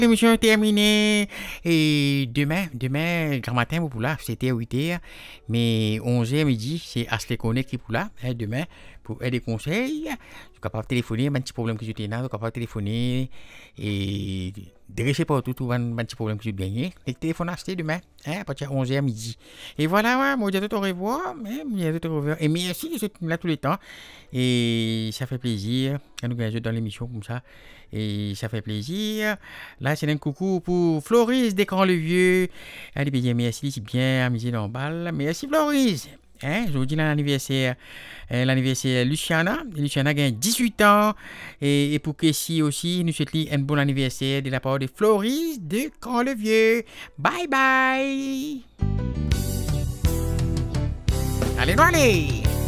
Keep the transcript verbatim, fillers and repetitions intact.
l'émission est terminée. Et demain, demain, grand matin, vous pour là, c'était huit heures. Mais onze heures midi, c'est Ashley Connect qui pour là. Hein, demain, pour aider des conseils. Je suis capable de téléphoner, un petit problème que je là, je suis capable de téléphoner. Et dresser partout, tout un petit problème que je gagné. Et téléphone acheté demain, hein, à partir de onze heures midi. Et voilà, ouais, moi, je vais te revoir. Mais, te revoir. Et merci de être là tous les temps. Et ça fait plaisir. Quand nous gagnons dans l'émission comme ça. Et ça fait plaisir. Là, c'est un coucou pour Floris Descamps-le-Vieux. Allez, bien, merci, c'est bien amusé dans le bal. Merci, Floris. Hein, je vous dis l'anniversaire, euh, l'anniversaire Luciana. Luciana gagne dix-huit ans. Et, et pour Kessie aussi, nous souhaitons un bon anniversaire de la part de Floris Descamps-le-Vieux. Bye bye. Allez, allez.